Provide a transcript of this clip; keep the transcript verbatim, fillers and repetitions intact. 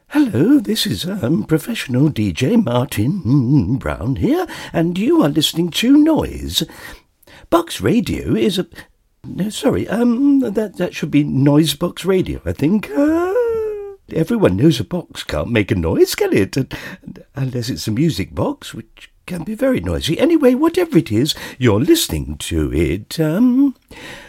Hello, this is um, professional D J Martin Brown here, and you are listening to Noise. Box Radio is a... No, sorry, um, that, that should be Noise Box Radio, I think. Uh, everyone knows a box can't make a noise, can it? Unless it's a music box, which can be very noisy. Anyway, whatever it is, you're listening to it. Um,